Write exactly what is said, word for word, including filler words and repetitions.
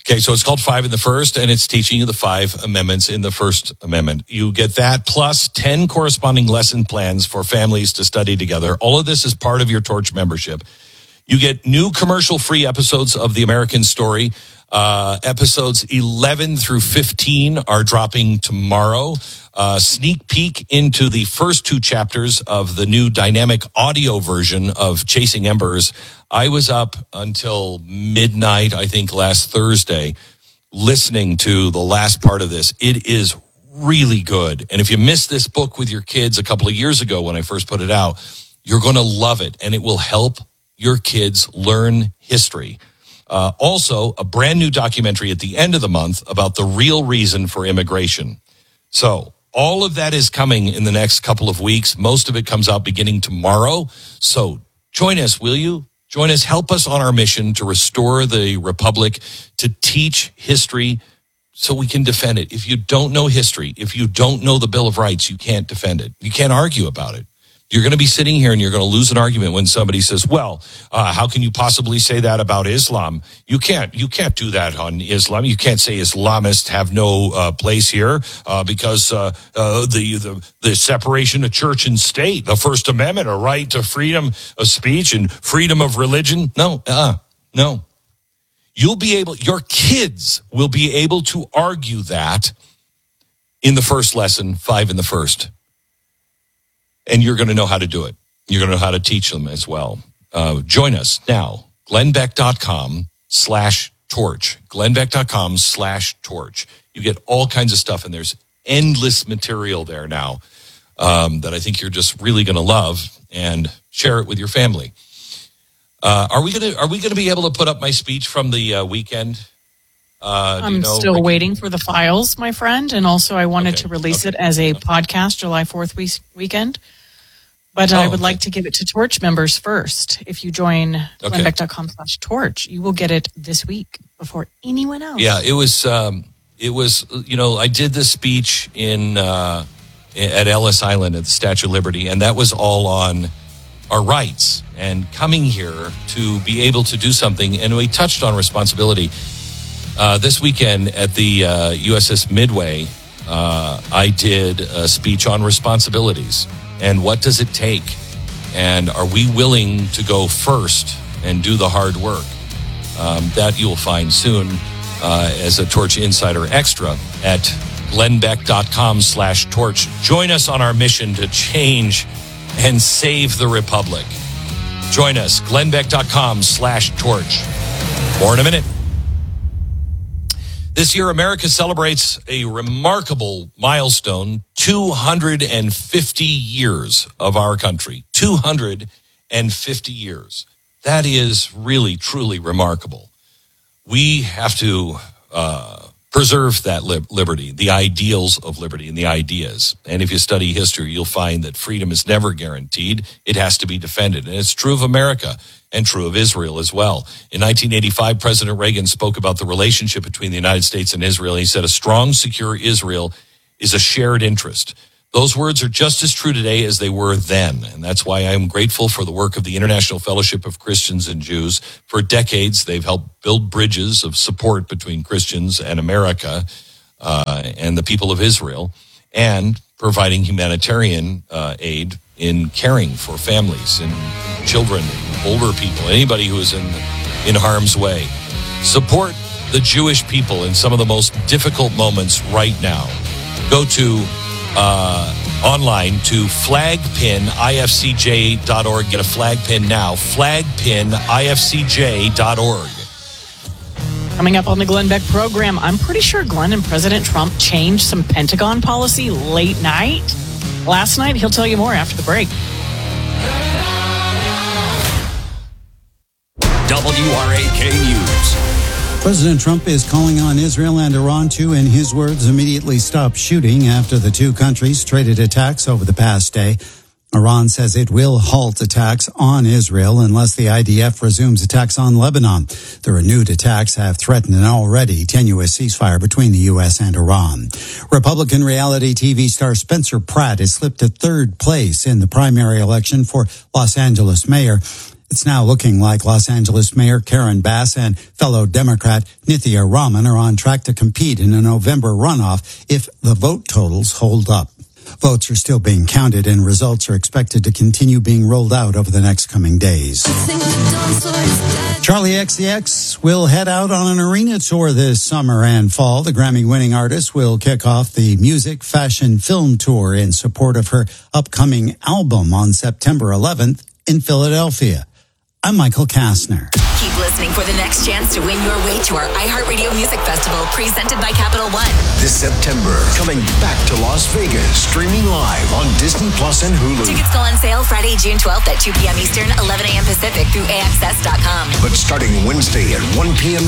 Okay, so it's called Five in the First, and it's teaching you the five amendments in the First Amendment. You get that plus ten corresponding lesson plans for families to study together. All of this is part of your Torch membership. You get new commercial-free episodes of The American Story. Uh, episodes eleven through fifteen are dropping tomorrow. Uh, sneak peek into the first two chapters of the new dynamic audio version of Chasing Embers. I was up until midnight, I think, last Thursday, listening to the last part of this. It is really good. And if you missed this book with your kids a couple of years ago when I first put it out, you're going to love it, and it will help your kids learn history. Uh, also, a brand new documentary at the end of the month about the real reason for immigration. So all of that is coming in the next couple of weeks. Most of it comes out beginning tomorrow. So join us, will you? Join us. Help us on our mission to restore the Republic, to teach history so we can defend it. If you don't know history, if you don't know the Bill of Rights, you can't defend it. You can't argue about it. You're going to be sitting here and you're going to lose an argument when somebody says, well, uh, how can you possibly say that about Islam? You can't, you can't do that on Islam. You can't say Islamists have no uh, place here uh, because uh, uh, the, the the separation of church and state, the First Amendment, a right to freedom of speech and freedom of religion. No, uh, no. You'll be able, your kids will be able to argue that in the first lesson, Five in the First. And you're going to know how to do it. You're going to know how to teach them as well. Uh, join us now, glennbeck.com slash torch. glennbeck.com slash torch. You get all kinds of stuff, and there's endless material there now um, that I think you're just really going to love, and share it with your family. Uh, are we going to Are we going to be able to put up my speech from the uh, weekend? Uh, I'm you know, still Ricky? waiting for the files, my friend, and also I wanted okay. to release okay. it as a podcast July fourth we- weekend. But oh, I would okay. like to give it to Torch members first. If you join okay. glennbeck.com slash torch, you will get it this week before anyone else. Yeah, it was, um, it was, you know, I did this speech in uh, at Ellis Island at the Statue of Liberty, and that was all on our rights and coming here to be able to do something. And we touched on responsibility. Uh, this weekend at the uh, U S S Midway, uh, I did a speech on responsibilities. And what does it take? And are we willing to go first and do the hard work? Um, that you'll find soon uh, as a Torch Insider Extra at glennbeck.com slash torch. Join us on our mission to change and save the Republic. Join us, glennbeck.com slash torch. More in a minute. This year, America celebrates a remarkable milestone, two hundred fifty years of our country. two hundred fifty years. That is really, truly remarkable. We have to uh, preserve that li- liberty, the ideals of liberty and the ideas. And if you study history, you'll find that freedom is never guaranteed. It has to be defended. And it's true of America and true of Israel as well. In nineteen eighty-five, President Reagan spoke about the relationship between the United States and Israel. He said, a strong, secure Israel is a shared interest. Those words are just as true today as they were then. And that's why I'm grateful for the work of the International Fellowship of Christians and Jews. For decades, they've helped build bridges of support between Christians and America uh, and the people of Israel, and providing humanitarian uh, aid in caring for families and children, older people, anybody who is in, in harm's way. Support the Jewish people in some of the most difficult moments right now. Go to Uh, online to flag pin I F C J dot org. Get a flag pin now. flag pin I F C J dot org. Coming up on the Glenn Beck program, I'm pretty sure Glenn and President Trump changed some Pentagon policy late night. Last night, he'll tell you more after the break. W R A K News. President Trump is calling on Israel and Iran to, in his words, immediately stop shooting after the two countries traded attacks over the past day. Iran says it will halt attacks on Israel unless the I D F resumes attacks on Lebanon. The renewed attacks have threatened an already tenuous ceasefire between the U S and Iran. Republican reality T V star Spencer Pratt has slipped to third place in the primary election for Los Angeles mayor. It's now looking like Los Angeles Mayor Karen Bass and fellow Democrat Nithya Raman are on track to compete in a November runoff if the vote totals hold up. Votes are still being counted and results are expected to continue being rolled out over the next coming days. Charlie X C X will head out on an arena tour this summer and fall. The Grammy-winning artist will kick off the music, fashion, film tour in support of her upcoming album on September eleventh in Philadelphia. I'm Michael Kastner. Keep listening for the next chance to win your way to our iHeartRadio Music Festival presented by Capital One. This September, coming back to Las Vegas, streaming live on Disney Plus and Hulu. Tickets go on sale Friday, June twelfth at two p.m. Eastern, eleven a.m. Pacific through A X S dot com. But starting Wednesday at one p.m.